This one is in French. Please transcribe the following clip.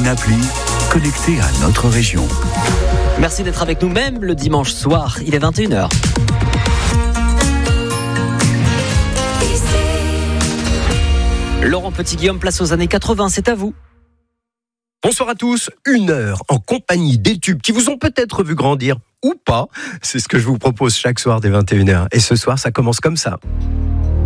une appli connectée à notre région. Merci d'être avec nous même le dimanche soir, il est 21h. Laurent Petit-Guillaume, place aux années 80, c'est à vous. Bonsoir à tous, 1 heure en compagnie des tubes qui vous ont peut-être vu grandir ou pas. C'est ce que je vous propose chaque soir dès 21h. Et ce soir, ça commence comme ça.